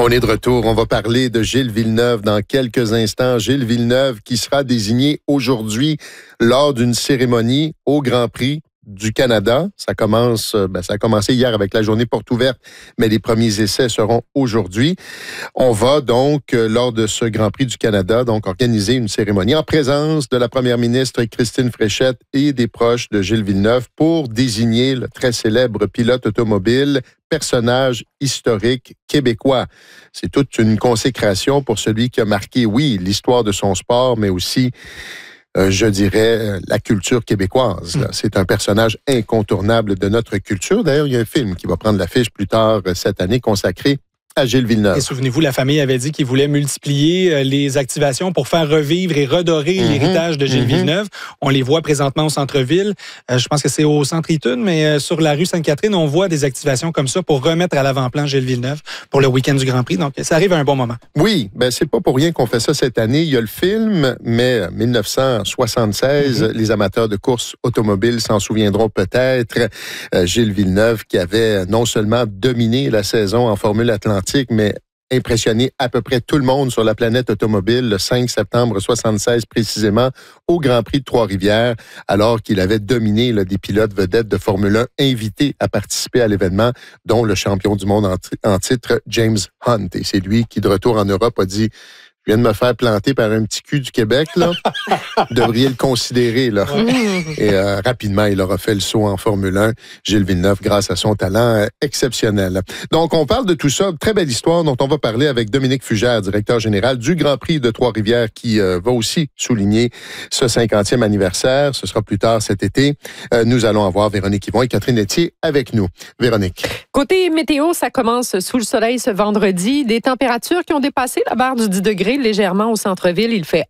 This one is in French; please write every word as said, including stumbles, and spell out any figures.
On est de retour. On va parler de Gilles Villeneuve dans quelques instants. Gilles Villeneuve qui sera désigné aujourd'hui lors d'une cérémonie au Grand Prix du Canada. Ça commence, ben, ça a commencé hier avec la journée porte ouverte, mais les premiers essais seront aujourd'hui. On va donc, lors de ce Grand Prix du Canada, donc organiser une cérémonie en présence de la première ministre Christine Fréchette et des proches de Gilles Villeneuve pour désigner le très célèbre pilote automobile, personnage historique québécois. C'est toute une consécration pour celui qui a marqué, oui, l'histoire de son sport, mais aussi Euh, je dirais, la culture québécoise. Là. C'est un personnage incontournable de notre culture. D'ailleurs, il y a un film qui va prendre l'affiche plus tard cette année consacré à Gilles Villeneuve. Et souvenez-vous, la famille avait dit qu'il voulait multiplier les activations pour faire revivre et redorer mm-hmm. l'héritage de Gilles mm-hmm. Villeneuve. On les voit présentement au centre-ville. Euh, je pense que c'est au centre Eaton, mais euh, sur la rue Sainte-Catherine, on voit des activations comme ça pour remettre à l'avant-plan Gilles Villeneuve pour le week-end du Grand Prix. Donc, ça arrive à un bon moment. Oui, ben c'est pas pour rien qu'on fait ça cette année. Il y a le film, mais dix-neuf cent soixante-seize, mm-hmm. les amateurs de course automobile s'en souviendront peut-être. Euh, Gilles Villeneuve qui avait non seulement dominé la saison en Formule Atlantique, mais impressionné à peu près tout le monde sur la planète automobile le cinq septembre soixante-seize précisément au Grand Prix de Trois-Rivières, alors qu'il avait dominé là, des pilotes vedettes de Formule un invités à participer à l'événement, dont le champion du monde en, t- en titre, James Hunt. Et c'est lui qui, de retour en Europe, a dit « Je viens de me faire planter par un petit cul du Québec, là. Vous devriez le considérer, là. » Et euh, rapidement, il aura fait le saut en Formule un, Gilles Villeneuve, grâce à son talent euh, exceptionnel. Donc, on parle de tout ça. Très belle histoire dont on va parler avec Dominique Fugère, directeur général du Grand Prix de Trois-Rivières, qui euh, va aussi souligner ce cinquantième anniversaire. Ce sera plus tard cet été. Euh, nous allons avoir Véronique Yvon et Catherine Etier avec nous. Véronique. Côté météo, ça commence sous le soleil ce vendredi. Des températures qui ont dépassé la barre du dix degrés légèrement au centre-ville. Il fait